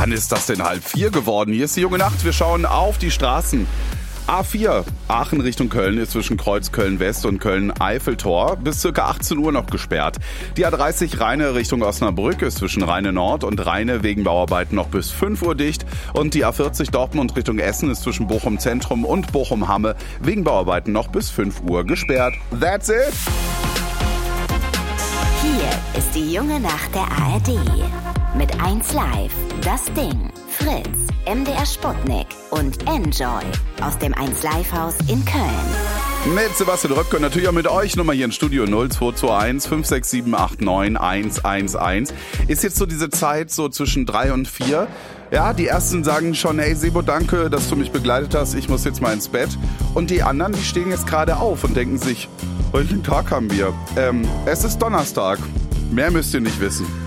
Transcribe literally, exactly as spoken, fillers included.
Wann ist das denn halb vier geworden? Hier ist die junge Nacht. Wir schauen auf die Straßen. A vier, Aachen Richtung Köln, ist zwischen Kreuz Köln-West und Köln-Eiffeltor bis ca. achtzehn Uhr noch gesperrt. Die A dreißig Rheine Richtung Osnabrück ist zwischen Rheine Nord und Rheine wegen Bauarbeiten noch bis fünf Uhr dicht. Und die A vierzig Dortmund Richtung Essen ist zwischen Bochum Zentrum und Bochum Hamme wegen Bauarbeiten noch bis fünf Uhr gesperrt. That's it! Hier ist die junge Nacht der A R D. Mit eins Live, Das Ding, Fritz, M D R Sputnik und Enjoy aus dem eins Live Haus in Köln. Mit Sebastian Röpke und natürlich auch mit euch. Nummer hier im Studio null zwei zwei eins fünf sechs sieben acht neun eins eins eins. Ist jetzt so diese Zeit so zwischen drei und vier. Ja, die ersten sagen schon, hey Sebo, danke, dass du mich begleitet hast. Ich muss jetzt mal ins Bett. Und die anderen, die stehen jetzt gerade auf und denken sich, welchen Tag haben wir? Ähm, es ist Donnerstag. Mehr müsst ihr nicht wissen.